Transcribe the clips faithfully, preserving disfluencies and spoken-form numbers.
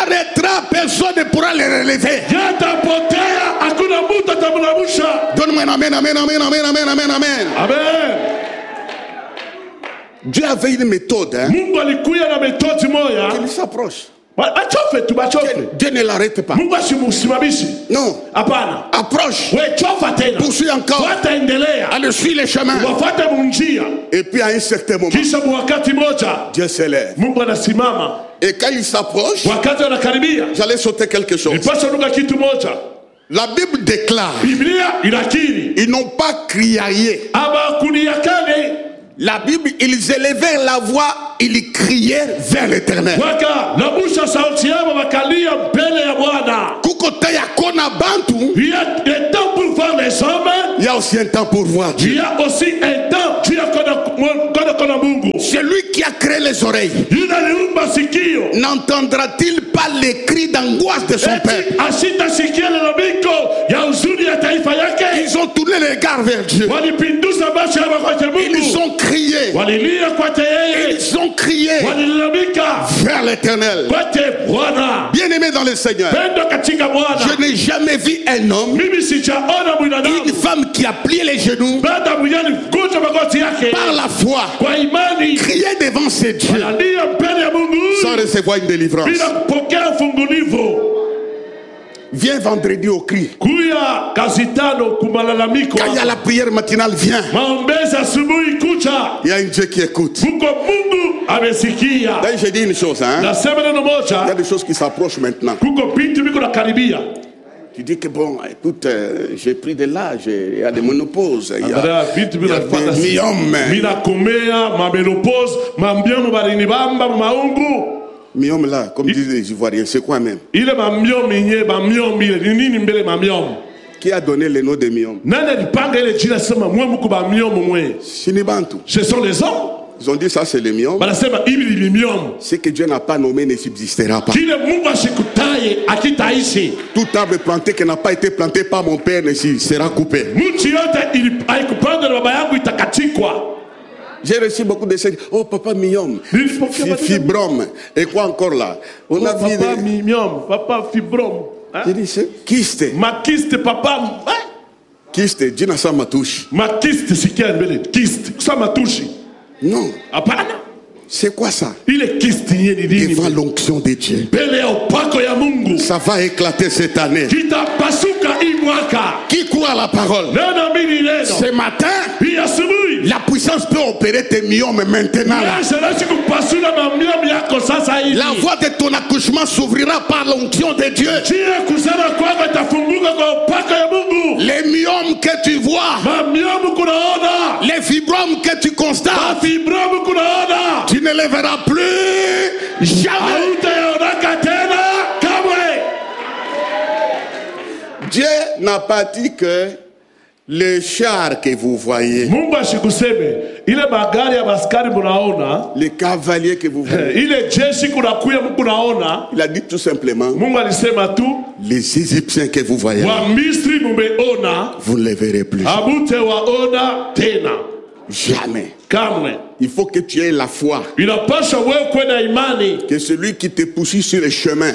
disparaîtra, personne ne pourra les relever. Donne-moi un amen, amen, amen, amen, amen, amen, amen. Amen. Dieu avait une méthode, hein, Mungu alikuya na metodi moya. il s'approche. Achofe tu bachofe. Dieu ne l'arrête pas. Mungu asimusimamishi. Non. Hapana. Approche. We chofa tena. Poursuis encore. Fuata endelea. Allez, suis les chemins. Wafuate munjia. Et puis à un certain moment, Kisha wakati moja. Dieu s'élève. Mungu anasimama. Et quand il s'approche, Wakati anakaribia. j'allais sauter quelque chose. Nipasha nuka kitu moja. La Bible déclare, Biblia inakiri. ils n'ont pas crié. Aba kuniyakane. La Bible, ils élevaient la voix, ils criaient vers l'Éternel. Waka nabusha sauti yao wakalia mbele ya Bwana. Kukote ya kona bantu, Il y a un temps pour voir les hommes. il y a aussi un temps pour voir Il y Dieu. a aussi un temps. Tu as kona Mungu. Celui qui a créé les oreilles, Yuna liumba sikio. n'entendra-t-il pas les cris d'angoisse de son peuple? Ashita sikia lalamiko ya huzuni ya taifa yake. Ils ont tourné les regards vers Dieu. Walipinduza macho yao kwa Ils Mungu. ont crié. Walilia kwake yeye. Ils ont crié Walilalamika vers l'Éternel. kwake Bwana. Bien-aimé dans le Seigneur, Pendo katika Bwana. je n'ai jamais vu un homme, Mimi sijaona mwanadamu. une femme qui a plié les genoux Baada mwenye kuja magoti yake. par la foi, Kwa imani. crier devant ses dieux Wanalia mbele ya Mungu. sans recevoir une délivrance. Bila kupokea ufungulivu. Viens vendredi au cri. Kuya kazi tano kumalalamiko. Quand il y a la prière matinale, viens. Maombezi asubuhi kucha. Il y a un Dieu qui écoute. Muko Mungu amesikia. Là, j'ai dit une chose, hein. Nasema neno Il y moja. a des choses qui s'approchent maintenant. Kuko bintu biko nakaribia. Tu dis que bon, écoute, euh, j'ai pris de l'âge, il y a des monopauses, il y Andrea a, bintu il y biko a nafuata. des myomes. Mina komea, mamelopose, mambiomo barini bamba maungu. Myomes là, comme disent les Ivoiriens, c'est quoi même? Ile mamiomi nye mamiomi ile ni nini mbele mamiomi. Qui a donné le nom de myomes? Nani alipanga ile jina sema mwe mko mamiomo mwe. Shinibantu. Ce sont les hommes. Ils ont dit ça c'est les myomes. Banasema hivi ni miomo. Ce que Dieu n'a pas nommé ne subsistera pas. Kile Mungu ashikutaye akitaishi. Tout arbre planté qui n'a pas été planté par mon père ne sera coupé. Mti yote haikupandwa na baba yangu itakatikwa. J'ai reçu beaucoup de choses. Oh papa myome, fibrome. Et quoi encore là? On oh, a vu papa des... myome, papa fibrome. Hein? J'ai dit c'est kyste. Ma kyste papa. Hein? Kyste, Dina sa matouche. Ma kyste sikia mbele. Kyste, sa matouche. Non. Hapana. C'est quoi ça? Il est kyste ni nini. Devant l'onction de Dieu. Mbele upako ya Mungu. Ça va éclater cette année. Kitapasuka hii mwaka. Qui croit à la parole? Neno mimi neno. Ce matin, hii asubuhi. La puissance peut opérer tes myomes maintenant. Là. La voie de ton accouchement s'ouvrira par l'onction de Dieu. Les myomes que tu vois, les fibromes que tu constates, tu ne les verras plus jamais. Dieu n'a pas dit que les chars que vous voyez, les cavaliers que vous voyez, il a dit tout simplement, les Égyptiens que vous voyez, vous ne les verrez plus. Jamais. Il faut que tu aies la foi que celui qui te poursuit sur les chemins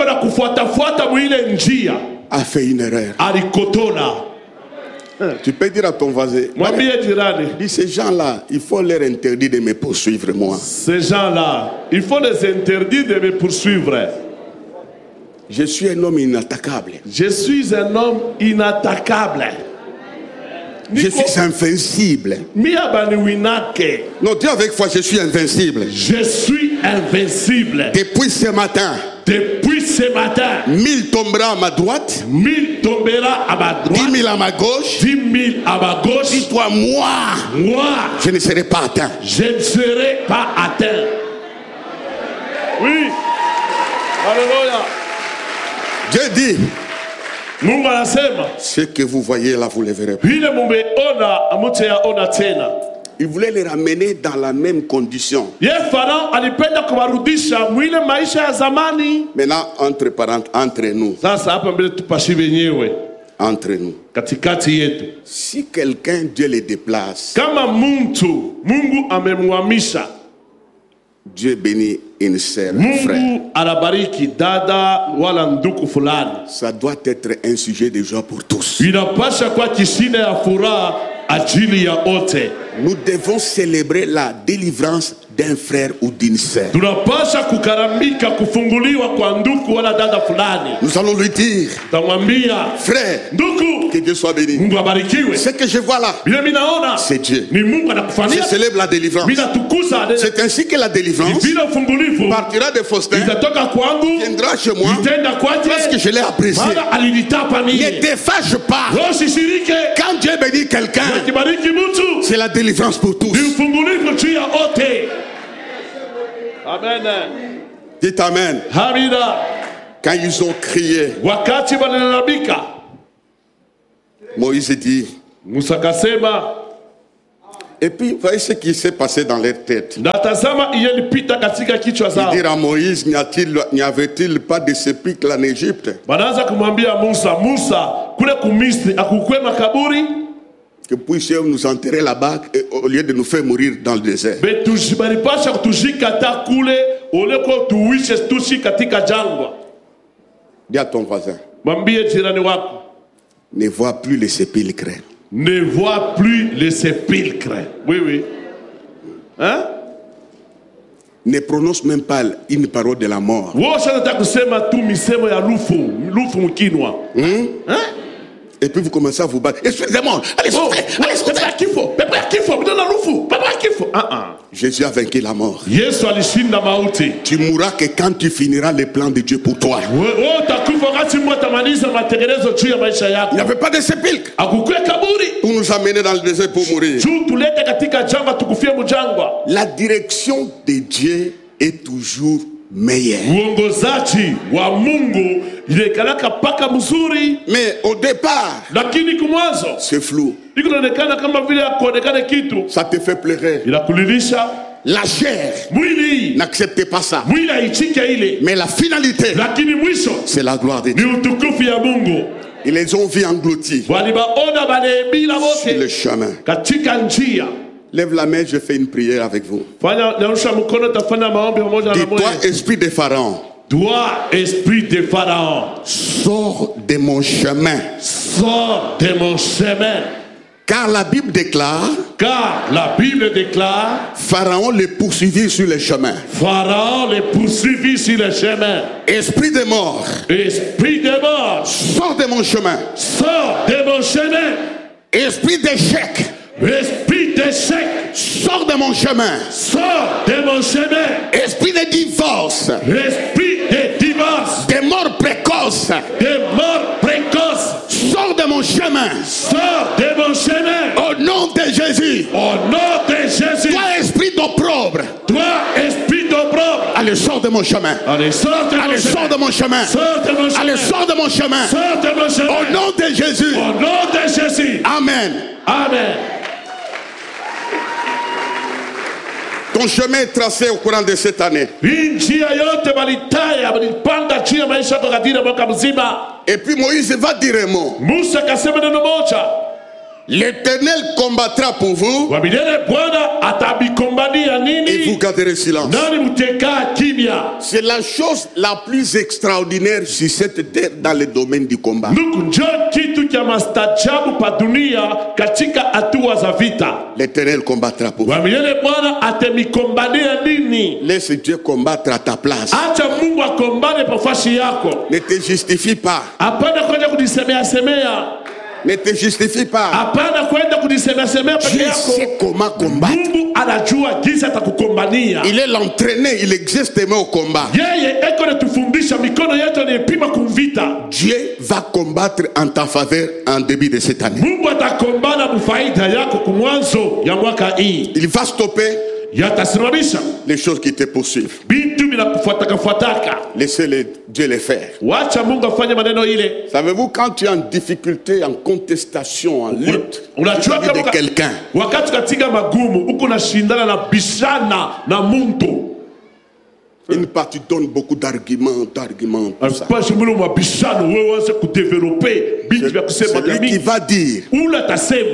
a fait une erreur. Tu peux dire à ton voisin, dis ces gens-là, il faut leur interdire de me poursuivre moi. Ces gens-là, il faut les interdire de me poursuivre. Je suis un homme inattaquable. Je suis un homme inattaquable. Je suis invincible. Non, dis avec foi, je suis invincible. Je suis invincible. Depuis ce matin. Depuis ce matin. Mille tombera à ma droite. Mille tombera à ma droite. Dix mille à ma gauche. Dix mille à ma gauche. Dis-toi, moi. Moi. Je ne serai pas atteint. Je ne serai pas atteint. Oui. Alléluia. Dieu dit. Mungu anasema ce que vous voyez là, vous le verrez pas. Vile mumeona hamtayaona tena. Il voulait les ramener dans la même condition. Ye Farao alipenda kuwarudisha mwile maisha ya zamani. Maintenant entre parents, entre nous. Sasa hapa mbele tupashi wenyewe. Entre nous. Katikati yetu. Si quelqu'un Dieu le déplace. Kama mtu Mungu amemhamisha. Dieu bénit une sœur, frère. Mungu anabariki dada wala ndugu fulani. Ça doit être un sujet de joie pour tous. Inapasha kwa kisine ya furaha ajili ya wote. Nous devons célébrer la délivrance d'un frère ou d'une sœur. Tunapasha kukaramika kufunguliwa kwa ndugu wala dada fulani. Nous allons lui dire, Tamwambia, frère, ndugu, que Dieu soit béni. Mungu abarikiwe. Ce que je vois là, Bila minaona, c'est Dieu. ni Mungu Je anakufanyia. célèbre la délivrance. Mina tukuza. C'est ainsi que la délivrance Bila ufungulivu partira de Faustin, itatoka kwangu, viendra chez moi, itenda kwaje, parce que je l'ai apprécié. maana alinitapa mie. Ne te fâche pas. Usishirike. Quand Dieu bénit quelqu'un, Akibariki mtu, c'est la délivrance pour tous. ni ufungulivu juu ya wote. Amen. Dites Amen. Hamida. Quand ils ont crié, Wakati walilalamika, Moïse dit, Musa kasema, et puis voyez ce qui s'est passé dans leur tête. natazama ilipita katika kichwa Il zao. dit à Moïse, n'y a-t-il, n'y avait-il pas de sépulcre en Égypte? Banaanza kumwambia Musa, Musa, kule kumisri akukwe makaburi, Que puissions nous enterrer là-bas et- au lieu de nous faire mourir dans le désert. be tujibaripasha kutujika ta kule oleko tuishe tushi katika jangwa. Dis à ton voisin, Mwambie jirani wako, ne vois plus les sépulcres. ne vois plus les sépulcres. Oui, oui. Hein? Ne prononce même pas une parole de la mort. Wewe unataka kusema tu misemo ya lufu, lufu mkinwa. Hmm? Hein? Et puis vous commencez à vous battre. Esprit de mort, allez Oh, souffrir, allez pepe ya souffrir. kifo, pepe ya kifo, bidona lufu, pepe ya kifo. Ah ah. Jésus a vaincu la mort. Yesu alishinda mauti. Tu mourras que quand tu finiras les plans de Dieu pour toi. Wewe utakufa wakati Mungu atamaliza matengenezo juu ya maisha yako. Il n'y avait pas de sépulcre Akukwe kaburi. pour nous amener dans le désert pour mourir. Juu tulete katika jangwa tukufie mjangwa. La direction de Dieu est toujours meilleure. Uongozaji wa Mungu ilekalaka paka mzuri, Mais au départ, lakini kumwanzo c'est flou. iko inaonekana kama vile hakuonekana kitu. Ça te fait pleurer. Inakulilisha La chair mwili, n'accepte pas ça. mwili haichike ile, Mais la finalité, lakini mwisho c'est la gloire de ni Dieu. utukufu ya Mungu. Ils les ont vus engloutis Walibaona balebila sur le wote chemin. katika njia. Lève la main, je fais une prière avec vous. Fanya nyosha mkono, tafanya maombi pamoja na Dis-toi, mwe. esprit de Pharaon, Toi, esprit de Pharaon, sors de mon chemin. sors de mon chemin. Car la Bible déclare, Car la Bible déclare, Pharaon les poursuivit sur le chemin. Pharaon les poursuivit sur le chemin. Esprit de mort, Esprit de mort, sors de mon chemin. sors de mon chemin. Esprit d'échec, Esprit d'échec, sors de mon chemin. sors de mon chemin. Esprit de divorce, Esprit de divorce, de mort précoce, de mort précoce, sors de mon chemin. sors de mon chemin. Au nom de Jésus. Au nom de Jésus, Toi, esprit d'opprobre, toi, esprit d'opprobre, allez, sors de mon chemin. allez, sors de mon Allez, sors chemin. de mon chemin. Sors de mon chemin. Allez, sors de mon chemin. Sors de mon chemin. Au nom de Jésus. Au nom de Jésus. Amen. Amen. Ton chemin est tracé au courant de cette année. Hii njia yote walitaya walipanda juu ya maisha yako kadiri ya mwaka mzima. Et puis Moïse va dire un mot. Musa akasema neno moja, L'Éternel combattra pour vous wa milele Bwana atabikombania et vous nini, garderez silence. nani mtekaa kimya. C'est la chose la plus extraordinaire sur cette terre dans le domaine du combat. Ndugu, njoo kitu cha mastajabu pa dunia katika hatua za vita. L'Éternel combattra pour vous. Wa milele Bwana atemikombania nini. Laisse Dieu combattre à ta place. Acha Mungu akombane pa fashi yako. Ne te justifie pas. Hapana kwenda kujisemea semea. Ne te justifie pas. Hapana kwenda kujisemea semea peke Dieu yako. sait comment combattre. Mungu anajua jinsi atakukombania. Il est l'entraîné, il existe même au combat. Yeye eko natufundisha, mikono yetu ni kumvita. Dieu va combattre en ta faveur en début de cette année. Mungu atakombana mufaida yako kumwanzo ya mwaka hii. Il va stopper Yatasimamisha les choses qui te poursuivent. bintu bila kufuataka fuataka. Laissez les, Dieu les faire. Wacha Mungu afanye maneno ile. Savez-vous, quand tu es en difficulté, en contestation, en lutte Unajua vis-à-vis de kama quelqu'un, wakati katika magumu uko nashindana na bishana na mtu, une partie donne beaucoup d'arguments, d'arguments, tout ça. Pas shimulu mabishano wewe waanze kudeveloper bintu vya kusema Celui qui jamii. va dire, Ula tasema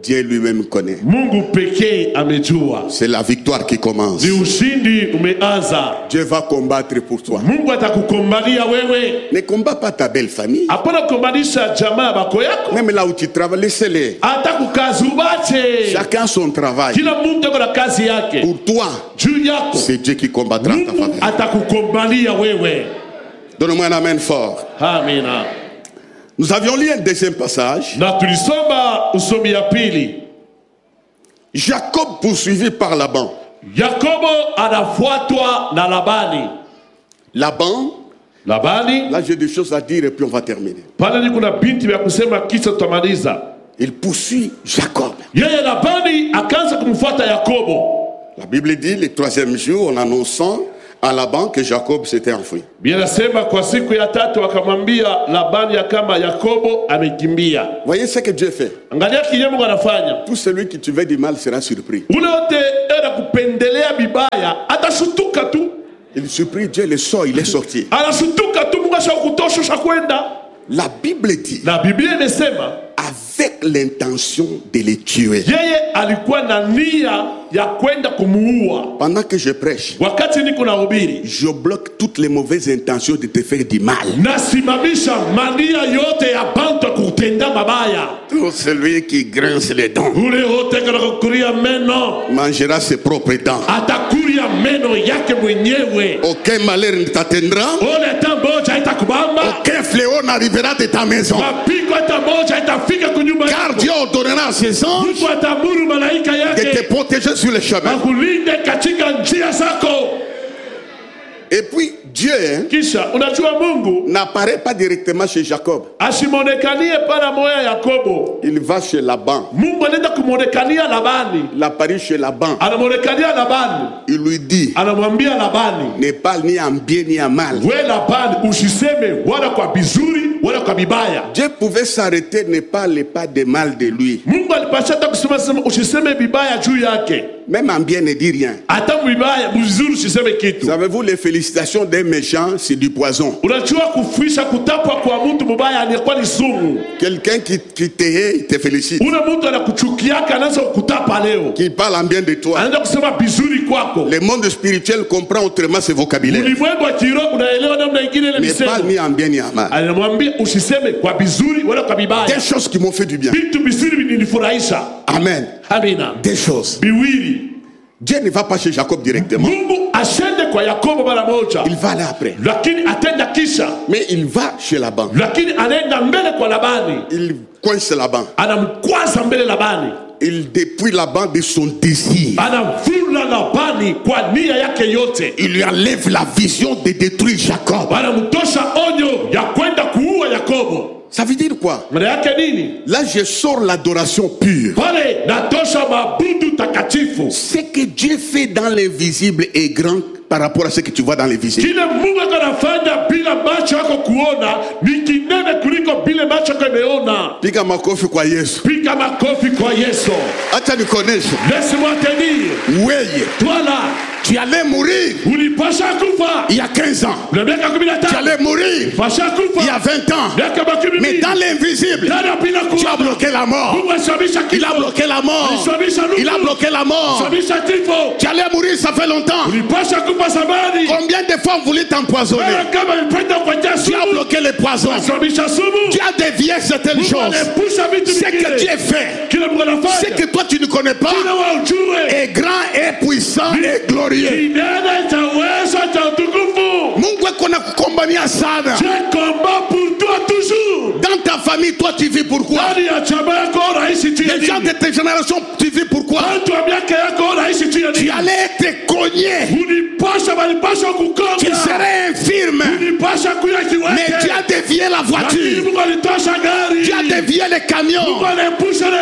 Dieu lui-même connaît. Mungu pekee amejua. C'est la victoire qui commence. Ni ushindi umeanza. Dieu va combattre pour toi. Mungu atakukombalia wewe. Ne combat pas ta belle famille. Hapana kukombanisha jamaa bako yako. Même là où tu travailles, laissez-les. Atakukazi ubache. Chacun son travail. Kila mtu ako na kazi yake. Pour toi, juu yako, c'est Dieu qui combattra ta faveur. Atakukombalia wewe. Donne-moi un amen fort. Amina. Nous avions lu un deuxième passage. Na tulisoma usomi ya pili. Jacob poursuivi par Laban. Yakobo anafuatwa na Labani. Laban. Labani. Là j'ai des choses à dire et puis on va terminer. Pale ni kuna binti vya kusema kisha tutamaliza. Il poursuit Jacob. Yeye Labani akaanza kumfuata Yakobo. La Bible dit le troisième jour en annonçant à Laban que Jacob s'était enfui. Bien nasema kwa siku ya tatu akamwambia Labani ya kama Yakobo amekimbia. Voyez ce que Dieu fait. Angalia kile Mungu anafanya. Tout celui qui te veut du mal sera surpris. Ule wote era kupendelea bibaya atashutuka tu. Il surprit Dieu, le sort, il est sorti. Anashutuka tu, Mungu ashakutosha kwenda. La Bible dit, na Biblia imesema avec l'intention de les tuer. Yeye alikuwa na nia ya kwenda kumuua. Pendant que je prêche, wakati niko nahubiri, je bloque toutes les mauvaises intentions de te faire du mal. Nasimamisha mania yote ya bantu kutenda mabaya. Tout celui qui grince les dents ule wote kukuria meno mangera ses propres dents. Atakuria meno yake mwenyewe. Aucun malheur ne t'atteindra. Ole tamboja itakubamba. Aucun fléau n'arrivera de ta maison. Mapigo tamboja itafika kunyumba yako. Car Dieu ordonnera à ses anges de te protéger sur le chemin. Et puis Dieu hein, kisha unajua Mungu n'apparaît pas directement chez Jacob. Asimonekanie para moya Yakobo. Il va chez Laban. Mungu anaenda kumonekania Labani. Il apparaît chez Laban. Anamonekania Labani. Il lui dit, anamwambia Labani, ne parle ni en bien ni en mal. We Labani usiseme wala kwa bizuri wala kwa bibaya. Dieu pouvait s'arrêter, ne parle pas de mal de lui. Mungu alipasha hata kusema sema usiseme bibaya juu yake. Même en bien ne dit rien. Hata bibaya bizuri usiseme kitu. Savez-vous, les félicitations d'un méchant c'est du poison. Unajua kufisha kutapwa kwa mtu mbaya ni kwa ni sumu. Quelqu'un qui, qui te hait, il te félicite. Una mtu anakuchukiaka anaanza kutapa leo. Qui parle en bien de toi. Anaanza kusema bizuri kwako. Le monde spirituel comprend autrement ce vocabulaire. Ulimwengu wa kiroho unaelewa namna nyingine ile misemo. Ne parle ni en bien ni en mal. Anamwambia usiseme kwa bizuri wala kwa bibaya. Des choses qui m'ont fait du bien. Vitu bizuri vinanifurahisha. Amen. Amina. Des choses. Biwili. Dieu ne va pas chez Jacob directement. Mungu ashende kwa Yakobo mara moja. Il va là après. Lakini atenda kisha. Mais il va chez Laban. Lakini anaenda mbele kwa Labani. Il coince Laban. Anamkwaza mbele Labani. Il dépouille Laban de son désir. Anamvula Labani kwa nia yake yote. Il lui enlève la vision de détruire Jacob. Anamtosha onyo ya kwenda kuua Yakobo. Ça veut dire quoi? Là, je sors l'adoration pure. Ce que Dieu fait dans l'invisible est grand par rapport à ce que tu vois dans l'invisible. Piga makofi kwa Yesu. Piga makofi kwa Yesu. Acha nikuoneshe. Laisse-moi te dire. Wewe. Toi là. Tu allais mourir il y a quinze ans. Tu allais mourir il y a vingt ans. Mais dans l'invisible, tu as bloqué la mort. Il a bloqué la mort. Il a bloqué la mort. Tu allais mourir, ça fait longtemps. Combien de fois on voulait t'empoisonner? Tu as bloqué les poisons. Tu as dévié certaines choses. Ce que Dieu fait, ce que toi tu ne connais pas, est grand, est puissant, est glorieux. Mungu akona kukombania sana. Dans ta famille, toi tu vis pourquoi? Les gens de ta génération, tu vis pourquoi? Tu allais être cogné. Tu serais infirme. Mais tu as dévié la voiture. Tu as dévié les camions.